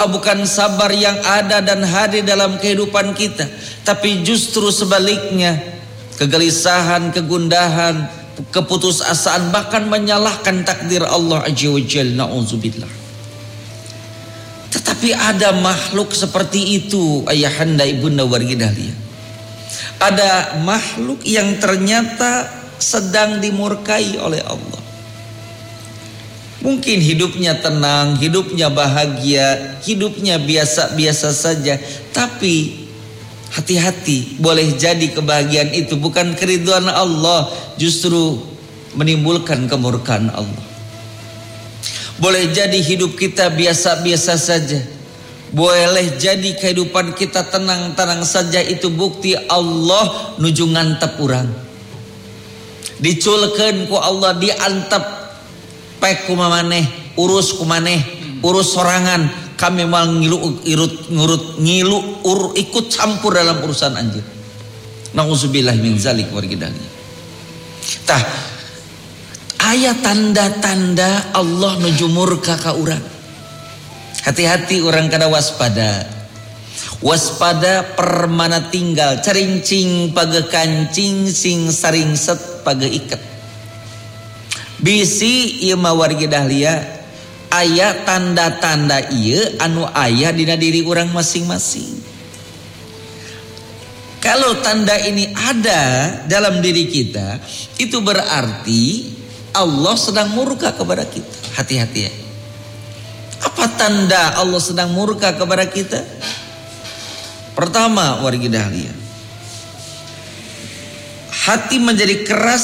bukan sabar yang ada dan hadir dalam kehidupan kita, tapi justru sebaliknya, kegelisahan, kegundahan, keputusasaan, bahkan menyalahkan takdir Allah Azza wa Jalla. Na'udzubillah. Tetapi ada makhluk seperti itu, ayahanda ibunda wargidahliya. Ada makhluk yang ternyata sedang dimurkai oleh Allah. Mungkin hidupnya tenang, hidupnya bahagia, hidupnya biasa-biasa saja. Tapi hati-hati, boleh jadi kebahagiaan itu bukan keridhaan Allah, justru menimbulkan kemurkaan Allah. Boleh jadi hidup kita biasa-biasa saja, boleh jadi kehidupan kita tenang-tenang saja, itu bukti Allah nuju ngantep urang. Diculkeun ku Allah, diantep pek kumamaneh, urus kumaneh, urus sorangan, kami mal ikut campur dalam urusan anjir. Nauzubillah min zalik wargidali. Tah, aya tanda-tanda Allah nuju murka ka urang. Hati-hati urang kada waspada. Waspada permana tinggal, carincing page kancing sing saring set page iket. Bisi ieu mah wargi dahlia, aya tanda-tanda ieu anu aya dina diri urang masing-masing. Kalau tanda ini ada dalam diri kita, itu berarti Allah sedang murka kepada kita. Hati-hati ya. Apa tanda Allah sedang murka kepada kita? Pertama, wargi dahlia, hati menjadi keras,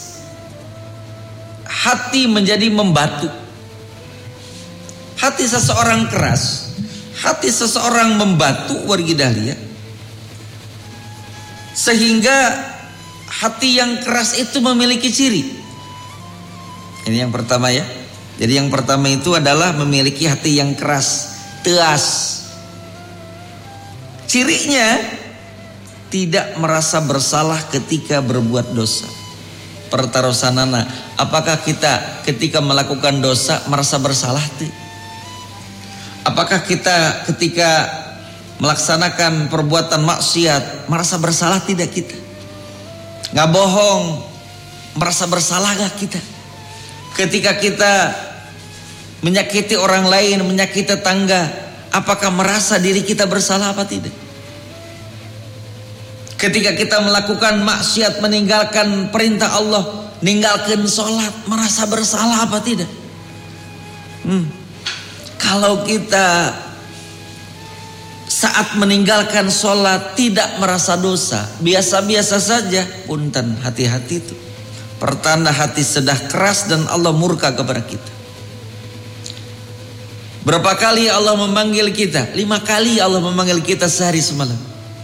hati menjadi membatu. Hati seseorang keras, hati seseorang membatu, wargi dahlia, sehingga hati yang keras itu memiliki ciri. Ini yang pertama ya. Jadi yang pertama itu adalah memiliki hati yang keras, teas. Cirinya tidak merasa bersalah ketika berbuat dosa. Pertarosanana, apakah kita ketika melakukan dosa merasa bersalah? Apakah kita ketika melaksanakan perbuatan maksiat merasa bersalah tidak kita? Nggak bohong, merasa bersalah gak kita? Ketika kita menyakiti orang lain, menyakiti tetangga, apakah merasa diri kita bersalah apa tidak? Ketika kita melakukan maksiat, meninggalkan perintah Allah, ninggalkan sholat, merasa bersalah apa tidak? Kalau kita saat meninggalkan sholat tidak merasa dosa, biasa-biasa saja, punten, hati-hati itu pertanda hati sudah keras dan Allah murka kepada kita. Berapa kali Allah memanggil kita? 5 kali Allah memanggil kita sehari semalam.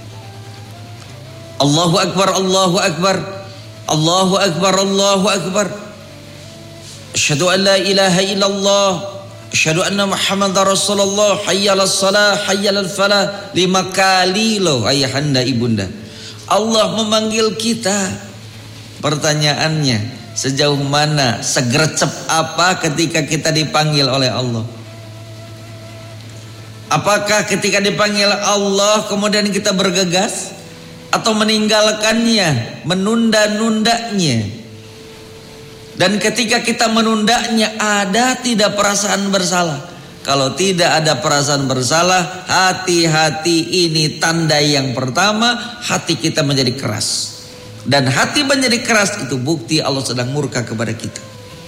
Allahu Akbar, Allahu Akbar, Allahu Akbar, Allahu Akbar. Asyhadu an la ilaha illallah, asyhadu anna Muhammadar Rasulullah, hayyalas salah, hayyalal falah. 5 kali loh ayahanda ibunda. Allah memanggil kita. Pertanyaannya, sejauh mana, segercep apa ketika kita dipanggil oleh Allah? Apakah ketika dipanggil Allah kemudian kita bergegas atau meninggalkannya, menunda-nundanya? Dan ketika kita menundanya, ada tidak perasaan bersalah? Kalau tidak ada perasaan bersalah, hati-hati, ini tanda yang pertama, hati kita menjadi keras. Dan hati menjadi keras itu bukti Allah sedang murka kepada kita.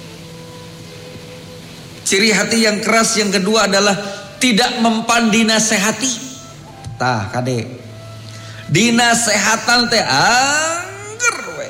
Ciri hati yang keras yang kedua adalah tidak mempan dinasehati. Tah kade, dinasehatan teh angger we,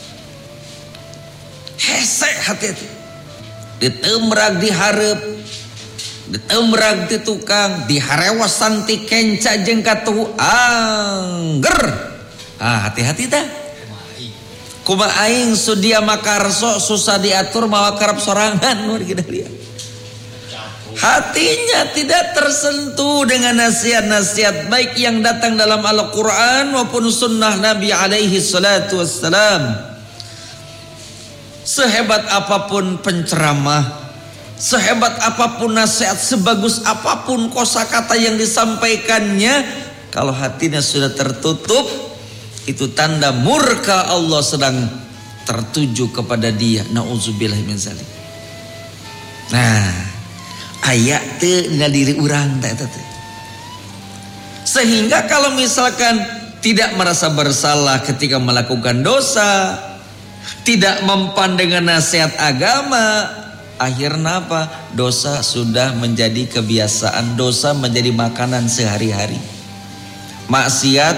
hese hati itu, ditembrag dihareup, ditembrag di tukang, diharewasan ti kenca jeung katuhu angger. Hati-hati tah. Kumaha aing sudia makarso susah diatur mawa karep sorangan, wargi dahlia. Hatinya tidak tersentuh dengan nasihat-nasihat baik yang datang dalam Al-Quran maupun sunnah Nabi alaihi salatu wassalam. Sehebat apapun penceramah, sehebat apapun nasihat, sebagus apapun kosakata yang disampaikannya, kalau hatinya sudah tertutup, itu tanda murka Allah sedang tertuju kepada dia. Nauzubillah min zalik. Nah, ayat teu dina diri urang teh. Sehingga kalau misalkan tidak merasa bersalah ketika melakukan dosa, tidak mempan dengan nasihat agama, akhirnya apa? Dosa sudah menjadi kebiasaan, dosa menjadi makanan sehari-hari. Maksiat,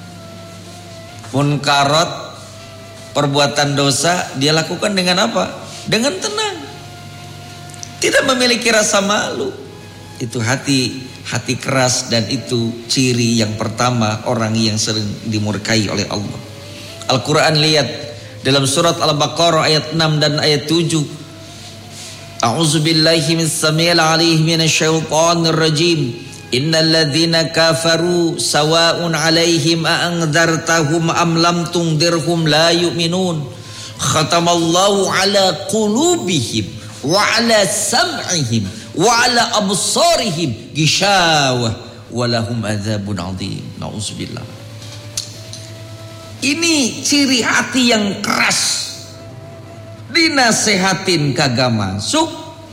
munkarat, perbuatan dosa dia lakukan dengan apa? Dengan tenang. Tidak memiliki rasa malu. Itu hati keras, dan itu ciri yang pertama orang yang sering dimurkai oleh Allah. Al-Quran lihat dalam surat Al-Baqarah ayat 6 dan ayat 7. A'udzubillahi mis-sami'il 'aliim minasyaitonir rajim. Innal ladzina kafaru sawa'un 'alaihim a'andzartahum am lam tundzirhum la yu'minun. Khatamallahu 'ala qulubihim wa 'ala sam'ihim wa 'ala absarihim ghishawah wa lahum adzabun 'adzim. Nauzubillah. Ini ciri hati yang keras. Dinasehatin kagak masuk,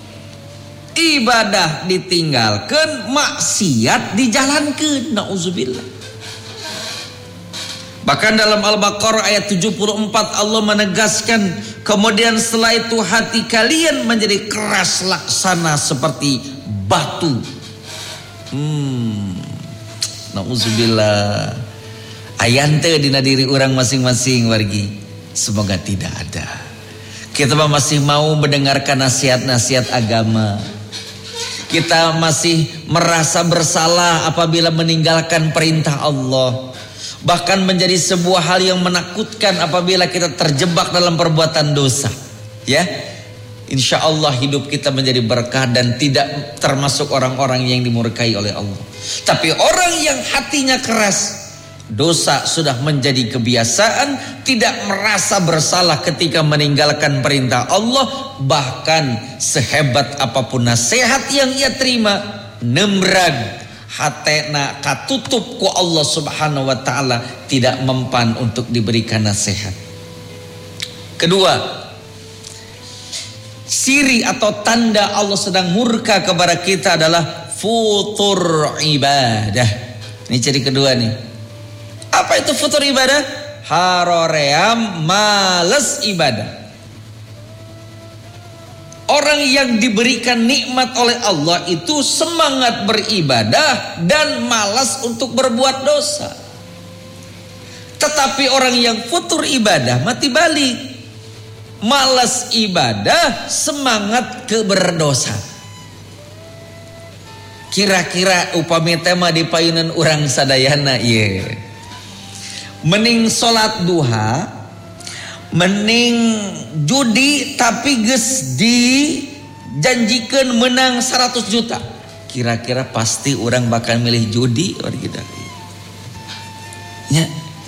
ibadah ditinggalkan, maksiat dijalankan. Nauzubillah. Bahkan dalam Al-Baqarah ayat 74 Allah menegaskan, kemudian setelah itu hati kalian menjadi keras laksana seperti batu. Nauzubillah. Ayante dina diri orang masing-masing wargi. Semoga tidak ada. Kita masih mau mendengarkan nasihat-nasihat agama. Kita masih merasa bersalah apabila meninggalkan perintah Allah. Bahkan menjadi sebuah hal yang menakutkan apabila kita terjebak dalam perbuatan dosa. Ya, insya Allah hidup kita menjadi berkah dan tidak termasuk orang-orang yang dimurkai oleh Allah. Tapi orang yang hatinya keras, dosa sudah menjadi kebiasaan, tidak merasa bersalah ketika meninggalkan perintah Allah, bahkan sehebat apapun nasihat yang ia terima, nemrag hatena katutup ku Allah Subhanahu wa taala, tidak mempan untuk diberikan nasihat. Kedua, ciri atau tanda Allah sedang murka kepada kita adalah futur ibadah. Ini ciri kedua nih. Apa itu futur ibadah? Haroream males ibadah. Orang yang diberikan nikmat oleh Allah itu semangat beribadah dan malas untuk berbuat dosa. Tetapi orang yang futur ibadah mati balik, malas ibadah, semangat ke berdosa. Kira-kira upami tema di payunan urang sadayana ieu. Mending salat duha, mending judi tapi geus dijanjikan menang 100 juta. Kira-kira pasti orang bakal milih judi wargi dahlia. Ya.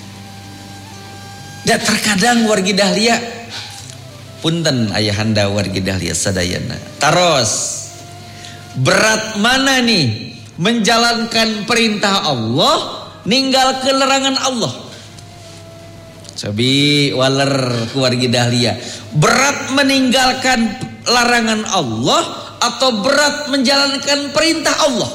Dan terkadang wargi dahlia, punten ayahanda wargi dahlia sadayana. Taros, berat mana nih menjalankan perintah Allah, ninggalkeun larangan Allah? Cobi waler keluarga dahlia, berat meninggalkan larangan Allah atau berat menjalankan perintah Allah?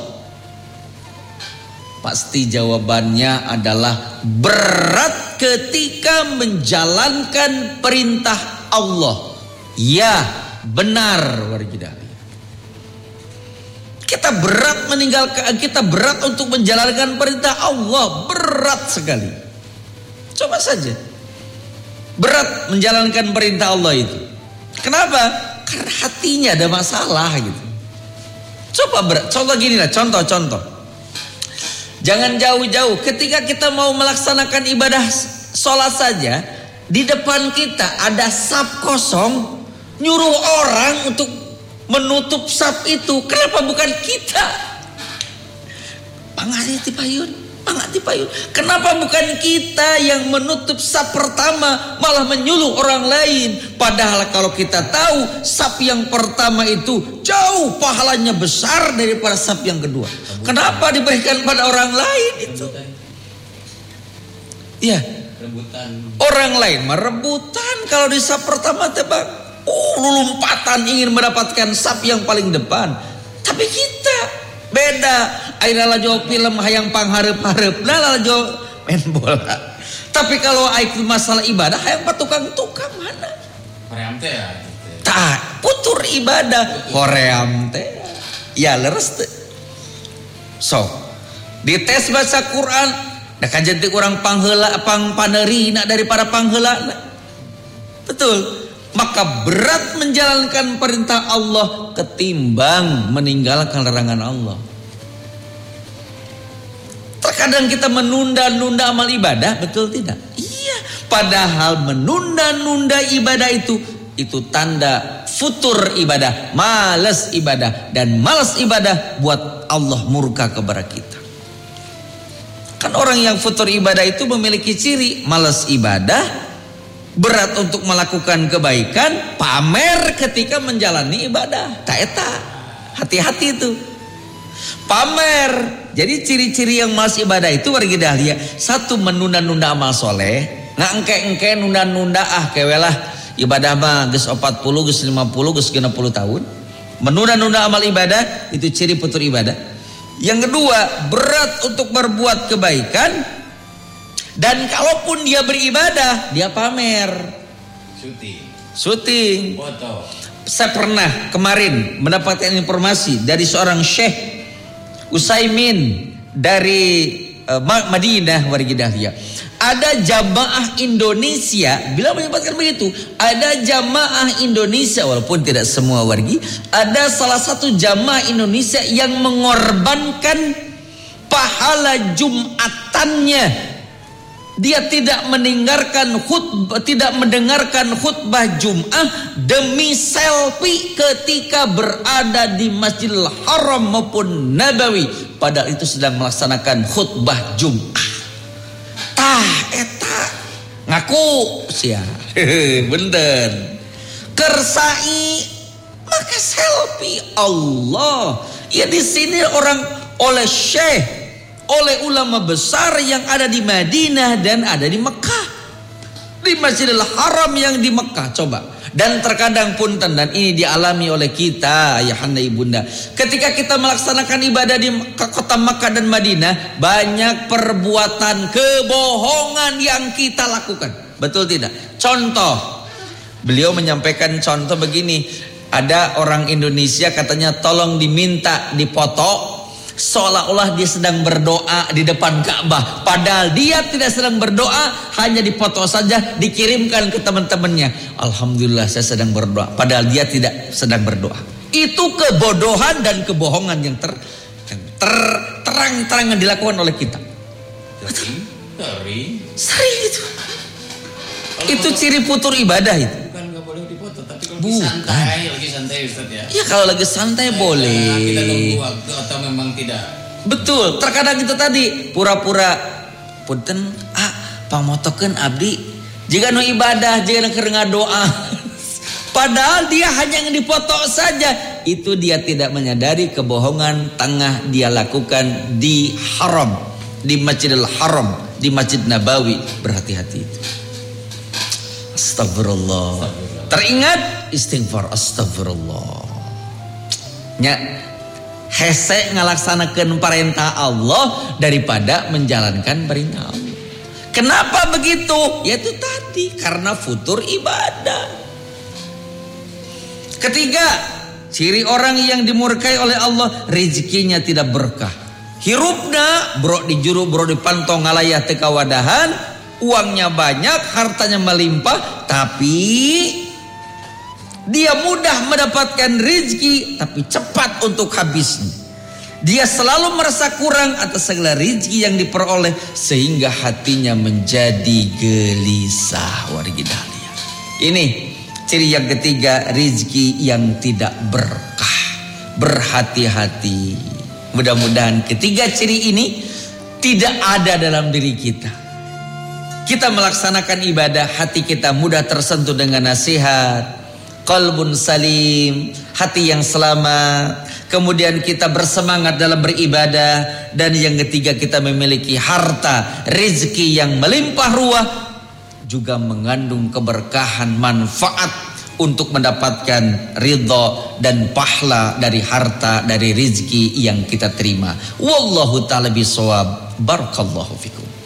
Pasti jawabannya adalah berat ketika menjalankan perintah Allah. Ya, benar warga dahlia. Kita berat untuk menjalankan perintah Allah, berat sekali. Coba saja. Berat menjalankan perintah Allah itu. Kenapa? Karena hatinya ada masalah gitu. Coba berat. Contoh gini lah, contoh. Jangan jauh-jauh. Ketika kita mau melaksanakan ibadah sholat saja, di depan kita ada saf kosong, nyuruh orang untuk menutup saf itu. Kenapa bukan kita? Pangariti payun. semangat dipayun. Kenapa bukan kita yang menutup saf pertama, malah menyuluh orang lain? Padahal kalau kita tahu saf yang pertama itu jauh pahalanya besar daripada saf yang kedua. Kenapa diberikan pada orang lain itu? Ya, orang lain merebutan kalau di saf pertama tebak, lompatan ingin mendapatkan saf yang paling depan. Tapi kita beda. Aina lajo film hayang pangharep-harep, nah lajo main bola. Tapi kalau itu masalah ibadah hayang patukang-tukang mana? Hoream teh ya. Tak, putur ibadah hoream teh. Ya leres teh. So, dites baca Quran, da kajentik urang pangheula panerina daripada pangheula. Betul. Maka berat menjalankan perintah Allah ketimbang meninggalkan larangan Allah. Terkadang kita menunda-nunda amal ibadah, betul tidak? Iya. Padahal menunda-nunda ibadah itu tanda futur ibadah, malas ibadah, dan malas ibadah buat Allah murka kepada kita. Kan orang yang futur ibadah itu memiliki ciri malas ibadah, berat untuk melakukan kebaikan, pamer ketika menjalani ibadah. Tak eta, hati-hati itu. Pamer. Jadi ciri-ciri yang malas ibadah itu wargi dahlia. Satu, menunda-nunda amal soleh. Ngangke-engke nunda-nunda kewelah ibadah mah geus 40, geus 50, geus 60 tahun. Menunda-nunda amal ibadah itu ciri putur ibadah. Yang kedua, berat untuk berbuat kebaikan. Dan kalaupun dia beribadah, dia pamer. Syuting. Foto. Saya pernah kemarin mendapatkan informasi dari seorang Syekh Utsaimin dari Madinah wargi dahlia. Ada jamaah Indonesia, bila menyebutkan begitu, ada jamaah Indonesia, walaupun tidak semua wargi, ada salah satu jamaah Indonesia yang mengorbankan pahala Jumatannya. Dia tidak mendengarkan khutbah Jum'ah demi selfie ketika berada di Masjidil Haram maupun Nabawi, padahal itu sedang melaksanakan khutbah Jum'ah. Eta ngaku sia. Bener. Kersai maka selfie Allah. Ya di sini orang oleh Syekh, oleh ulama besar yang ada di Madinah dan ada di Mekah, di Masjidil Haram yang di Mekah. Coba. Dan terkadang punten, dan ini dialami oleh kita ayahanda ibunda, ketika kita melaksanakan ibadah di kota Mekah dan Madinah, banyak perbuatan kebohongan yang kita lakukan. Betul tidak? Contoh, beliau menyampaikan contoh begini. Ada orang Indonesia katanya tolong diminta dipoto, seolah-olah dia sedang berdoa di depan Ka'bah, padahal dia tidak sedang berdoa, hanya dipoto saja, dikirimkan ke teman-temannya. Alhamdulillah saya sedang berdoa, padahal dia tidak sedang berdoa. Itu kebodohan dan kebohongan yang terang-terangan dilakukan oleh kita. Sering itu. Itu ciri putur ibadah itu. Bukan nggak boleh dipoto, tapi kalau lagi santai Ustaz ya. Ya kalau lagi santai boleh. Kita tunggu waktu atau memang tidak. Betul. Terkadang itu tadi pura-pura punten pamotokeun abdi jika nu ibadah, jika keur ngadoa. Padahal dia hanya yang dipoto saja. Itu dia tidak menyadari kebohongan tengah dia lakukan di haram, di Masjidil Haram, di Masjid Nabawi. Berhati-hati itu. Astagfirullah. Teringat istighfar, astagfirullah. Nya hese ngalaksanakeun perintah Allah daripada menjalankan perintah Allah. Kenapa begitu? Yaitu tadi karena futur ibadah. Ketiga, ciri orang yang dimurkai oleh Allah, rezekinya tidak berkah. Hirupna bro di juru, bro di pantong ngalayah teu kawadahan, uangnya banyak, hartanya melimpah, tapi dia mudah mendapatkan rezeki, tapi cepat untuk habisnya. Dia selalu merasa kurang atas segala rezeki yang diperoleh, sehingga hatinya menjadi gelisah. Wargidahlia. Ini ciri yang ketiga, rezeki yang tidak berkah. Berhati-hati. Mudah-mudahan ketiga ciri ini tidak ada dalam diri kita. Kita melaksanakan ibadah, hati kita mudah tersentuh dengan nasihat, qalbun salim, hati yang selamat. Kemudian kita bersemangat dalam beribadah. Dan yang ketiga, kita memiliki harta, rezeki yang melimpah ruah, juga mengandung keberkahan, manfaat untuk mendapatkan ridha dan pahala dari harta, dari rezeki yang kita terima. Wallahu ta'ala bisawab. Barakallahu fikum.